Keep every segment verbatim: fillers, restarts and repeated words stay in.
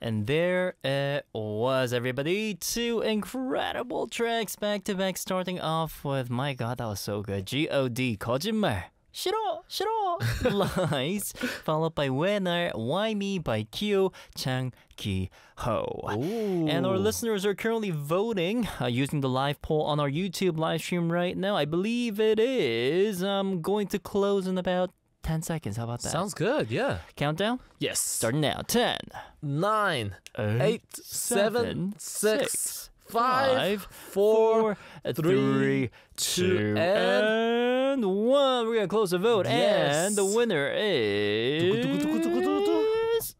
And there it was, everybody. Two incredible tracks back to back, starting off with, my God, that was so good. G O D, 거짓말. 싫어, 싫어. Lies. Followed by Winner, Why Me by Q, Chang Ki Ho. Ooh. And our listeners are currently voting uh, using the live poll on our YouTube live stream right now. I believe it is. I'm going to close in about ten seconds. How about that? Sounds good, yeah. Countdown? Yes. Starting now. ten, Nine, eight, eight, seven, six, six, five, four, four, three, two, and one. We're going to close the vote. Yes. And the winner is...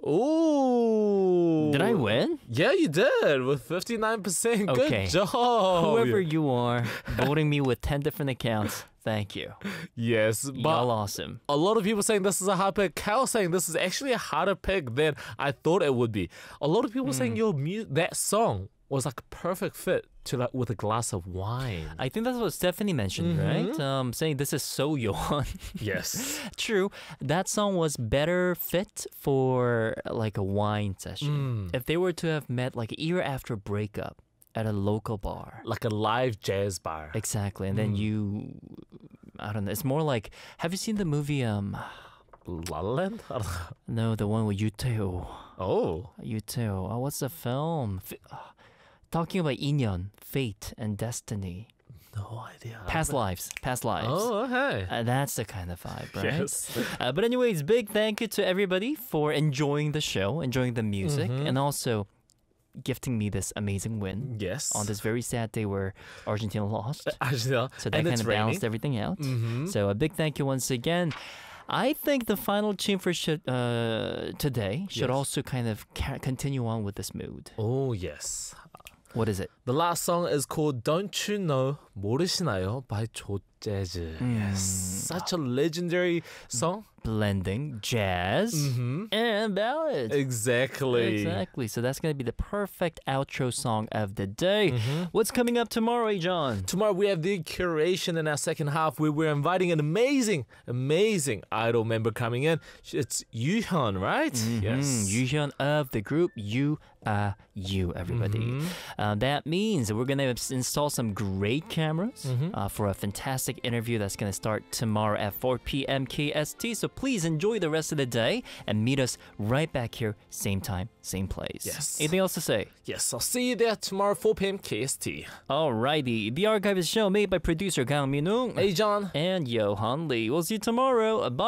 Ooh. Did I win? Yeah, you did with fifty-nine percent. Okay. Good job. Whoever you are, voting me with ten different accounts, thank you. Yes, Y'all but awesome. a lot of people saying this is a hard pick. Cal saying this is actually a harder pick than I thought it would be. A lot of people Hmm. saying your mu- that song was like a perfect fit to like with a glass of wine. I think that's what Stephanie mentioned, Mm-hmm. right? Um, saying this is so Johan. Yes. True. That song was better fit for like a wine session. Mm. If they were to have met like a year after breakup at a local bar. Like a live jazz bar. Exactly. And then Mm. you, I don't know. It's more like, have you seen the movie, um, La La Land? I don't know. no, the one with Yuteo. Oh. Yuteo. Oh, what's the film? F- uh, talking about 인연, fate, and destiny. No idea. Past lives. Past lives. Oh, okay. Uh, that's the kind of vibe, right? Yes. Uh, but anyways, big thank you to everybody for enjoying the show, enjoying the music, Mhm. and also gifting me this amazing win Yes. on this very sad day where Argentina lost. Actually, So that and kind it's of raining. balanced everything out. Mhm. So a big thank you once again. I think the final tune for sh- uh, today should Yes. also kind of ca- continue on with this mood. Oh, yes. What is it? The last song is called Don't You Know 모르시나요 by 조재즈. Yes. Such a legendary song. Blending jazz Mm-hmm. and ballads. Exactly. Exactly. So that's going to be the perfect outro song of the day. Mm-hmm. What's coming up tomorrow, eh, John? Tomorrow we have the curation in our second half where we're inviting an amazing, amazing idol member coming in. It's Yuhyun, right? Yes. Mm, Yuhyun of the group You Are You, everybody. Mhm. Um, that means we're going to install some great cameras Mhm. uh, for a fantastic interview that's going to start tomorrow at four p.m. K S T. So please enjoy the rest of the day and meet us right back here, same time, same place. Yes. Anything else to say? Yes, I'll see you there tomorrow, four p.m. K S T. Alrighty. The Archive is show made by producer Kang Minung Hey, John. and Johan Lee. We'll see you tomorrow. Bye.